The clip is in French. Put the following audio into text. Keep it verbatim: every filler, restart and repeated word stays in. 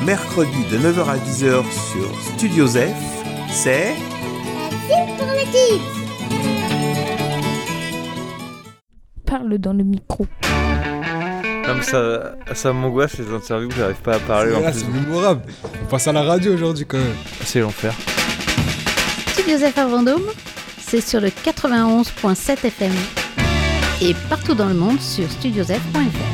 mercredi de neuf heures à dix heures sur Studio Zef. C'est... C'est pour les kids. Parle dans le micro. Non mais ça, ça m'angoisse ces interviews, j'arrive pas à parler. C'est, en là, plus. c'est mémorable. On passe à la radio aujourd'hui quand même. C'est l'enfer. Studio Zef à Vendôme, c'est sur le quatre-vingt-onze virgule sept F M et partout dans le monde sur studio zef point f r.